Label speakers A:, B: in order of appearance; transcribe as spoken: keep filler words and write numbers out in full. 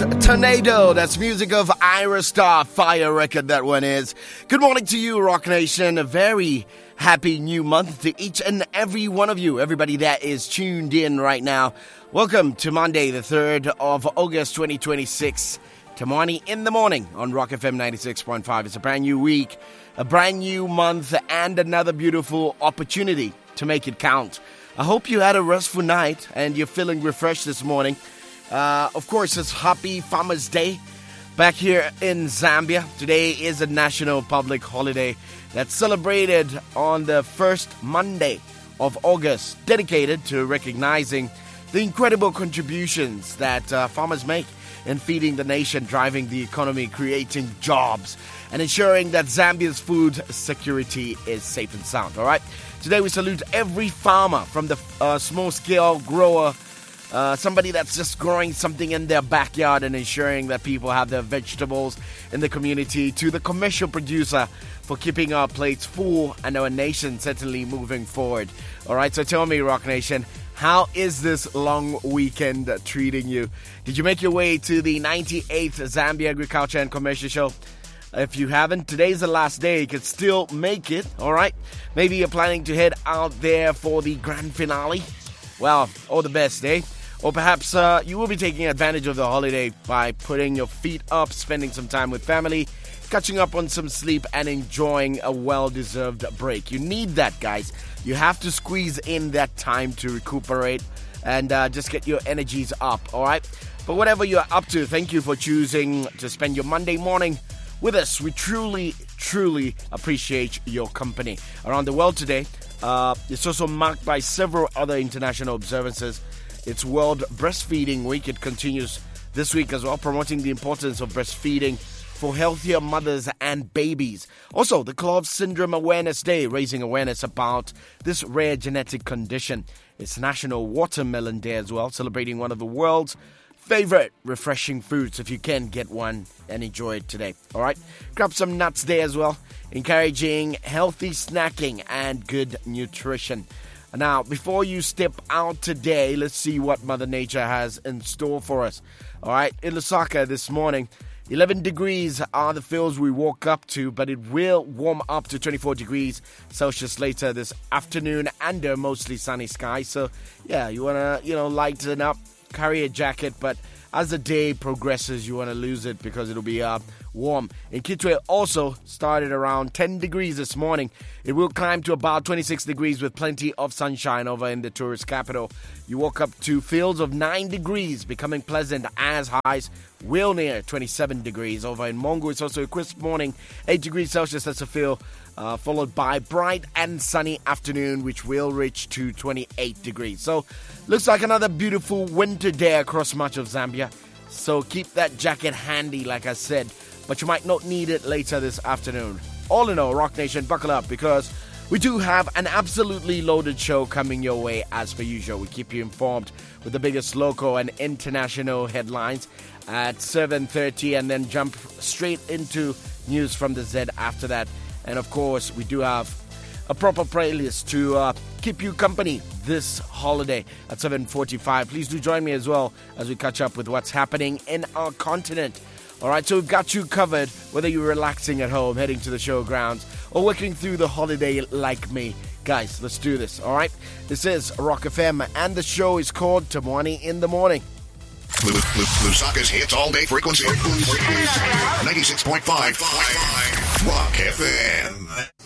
A: Tornado. That's music of Ira Star, Fire record that one is. Good morning to you, Rock Nation. A very happy new month to each and every one of you. Everybody that is tuned in right now. Welcome to Monday, the third of August, twenty twenty-six. Tamani in the morning on Rock F M ninety-six point five. It's a brand new week, a brand new month, and another beautiful opportunity to make it count. I hope you had a restful night and you're feeling refreshed this morning. Uh, of course, it's Happy Farmers Day back here in Zambia. Today is a national public holiday that's celebrated on the first Monday of August, dedicated to recognizing the incredible contributions that uh, farmers make in feeding the nation, driving the economy, creating jobs, and ensuring that Zambia's food security is safe and sound. All right. Today we salute every farmer, from the uh, small-scale grower, Uh, somebody that's just growing something in their backyard and ensuring that people have their vegetables in the community, to the commercial producer for keeping our plates full and our nation certainly moving forward. All right, so tell me, Rock Nation, how is this long weekend treating you? Did you make your way to the ninety-eighth Zambia Agriculture and Commercial Show? If you haven't, today's the last day. You could still make it, all right? Maybe you're planning to head out there for the grand finale. Well, all the best, eh? Or perhaps uh, you will be taking advantage of the holiday by putting your feet up, spending some time with family, catching up on some sleep, and enjoying a well-deserved break. You need that, guys. You have to squeeze in that time to recuperate and uh, just get your energies up, all right? But whatever you're up to, thank you for choosing to spend your Monday morning with us. We truly, truly appreciate your company. Around the world today, uh, it's also marked by several other international observances. It's World Breastfeeding Week. It continues this week as well, promoting the importance of breastfeeding for healthier mothers and babies. Also, the Clove Syndrome Awareness Day, raising awareness about this rare genetic condition. It's National Watermelon Day as well, celebrating one of the world's favorite refreshing fruits. If you can, get one and enjoy it today. All right, grab some nuts day as well, encouraging healthy snacking and good nutrition. Now, before you step out today, let's see what Mother Nature has in store for us. All right, in Lusaka this morning, eleven degrees are the feels we woke up to, but it will warm up to twenty-four degrees Celsius later this afternoon under mostly sunny skies. So, yeah, you want to, you know, lighten up, carry a jacket, but as the day progresses, you want to lose it because it'll be uh, warm. In Kitwe, also started around ten degrees this morning. It will climb to about twenty-six degrees with plenty of sunshine over in the tourist capital. You woke up to fields of nine degrees, becoming pleasant as highs will near twenty-seven degrees. Over in Mongo, it's also a crisp morning, eight degrees Celsius, that's a feel, uh, followed by bright and sunny afternoon, which will reach to twenty-eight degrees. So, looks like another beautiful winter day across much of Zambia. So keep that jacket handy, like I said, but you might not need it later this afternoon. All in all, Rock Nation, buckle up, because we do have an absolutely loaded show coming your way as per usual. We keep you informed with the biggest local and international headlines at seven thirty, and then jump straight into news from the Z after that. And of course, we do have a proper playlist to uh, keep you company this holiday at seven forty-five. Please do join me as well as we catch up with what's happening in our continent. All right, so we've got you covered, whether you're relaxing at home, heading to the showgrounds, or working through the holiday like me. Guys, let's do this, all right? This is Rock F M, and the show is called Tamani in the Morning.
B: Lusaka's hits all day frequency. ninety-six point five Rock F M.